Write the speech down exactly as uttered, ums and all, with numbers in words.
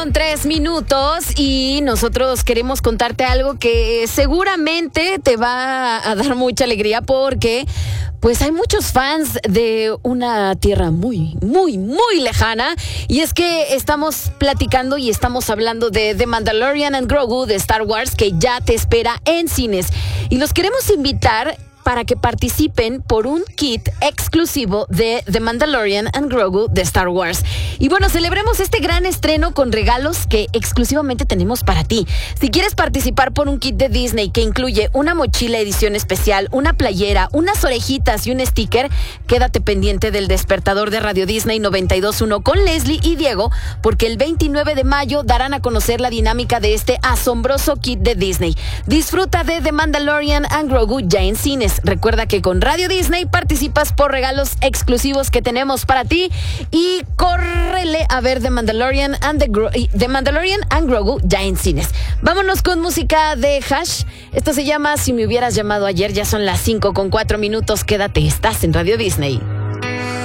con tres minutos y nosotros queremos contarte algo que seguramente te va a dar mucha alegría porque pues hay muchos fans de una tierra muy, muy, muy lejana y es que estamos platicando y estamos hablando de The Mandalorian and Grogu de Star Wars que ya te espera en cines y los queremos invitar para que participen por un kit exclusivo de The Mandalorian and Grogu de Star Wars. Y bueno, celebremos este gran estreno con regalos que exclusivamente tenemos para ti. Si quieres participar por un kit de Disney que incluye una mochila edición especial, una playera, unas orejitas y un sticker, quédate pendiente del despertador de Radio Disney noventa y dos punto uno con Leslie y Diego, porque el veintinueve de mayo darán a conocer la dinámica de este asombroso kit de Disney. Disfruta de The Mandalorian and Grogu ya en cines. Recuerda que con Radio Disney participas por regalos exclusivos que tenemos para ti y córrele a ver The Mandalorian and, the Gro- The Mandalorian and Grogu ya en cines. Vámonos con música de Hash. Esto se llama Si me hubieras llamado ayer. Ya son las cinco con cuatro minutos. Quédate, estás en Radio Disney.